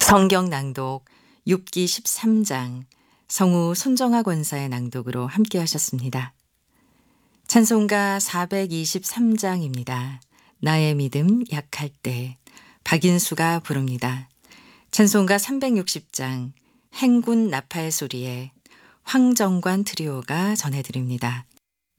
성경 낭독 6기 13장 성우 손정아 권사의 낭독으로 함께 하셨습니다. 찬송가 423장입니다. 나의 믿음 약할 때 박인수가 부릅니다. 찬송가 360장 행군 나팔 소리에 황정관 트리오가 전해드립니다.